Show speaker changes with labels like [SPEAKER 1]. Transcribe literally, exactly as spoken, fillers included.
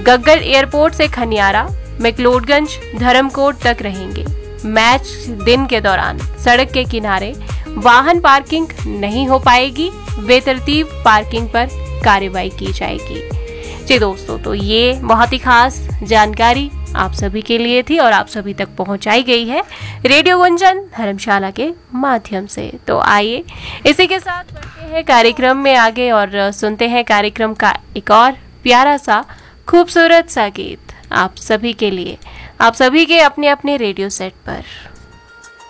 [SPEAKER 1] गग्गर airport से खनियारा, मैक्लोडगंज, धर्मकोट तक रहेंगे। मैच दिन के दौरान सड़क के किनारे वाहन पार्किंग नहीं हो पाएगी, बेतरतीब पार्किंग पर कार्रवाई की जाएगी। जी दोस्तों, तो ये बहुत ही खास जानकारी आप सभी के लिए थी और आप सभी तक पहुंचाई गई है रेडियो गुंजन धर्मशाला के माध्यम से। तो आइए इसी के साथ बढ़ते हैं कार्यक्रम में आगे और सुनते हैं कार्यक्रम का एक और प्यारा सा खूबसूरत सा गीत आप सभी के लिए, आप सभी के अपने अपने रेडियो सेट पर।